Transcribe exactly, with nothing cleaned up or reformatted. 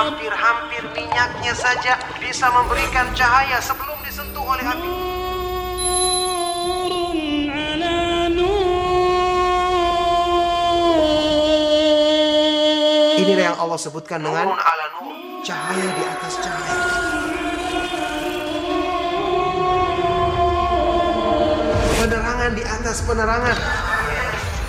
hampir-hampir minyaknya saja bisa memberikan cahaya sebelum disentuh oleh api. Ini yang Allah sebutkan dengan cahaya di atas cahaya. Penerangan di atas penerangan.